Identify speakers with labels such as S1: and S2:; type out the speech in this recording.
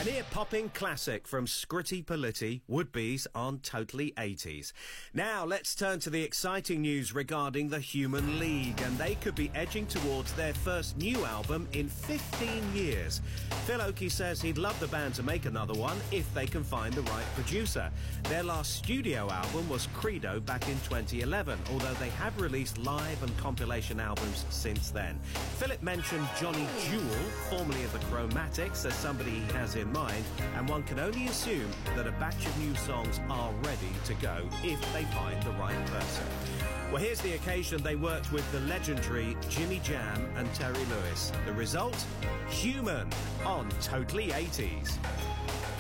S1: An ear-popping classic from Scritti Politti, Would-Be's on Totally 80s. Now, let's turn to the exciting news regarding the Human League, and they could be edging towards their first new album in 15 years. Phil Oakey says he'd love the band to make another one if they can find the right producer. Their last studio album was Credo back in 2011, although they have released live and compilation albums since then. Philip mentioned Johnny Jewel, formerly of the Chromatics, as somebody he has in mind, and one can only assume that a batch of new songs are ready to go if they find the right person. Well, here's the occasion they worked with the legendary Jimmy Jam and Terry Lewis. The result? Human on Totally 80s.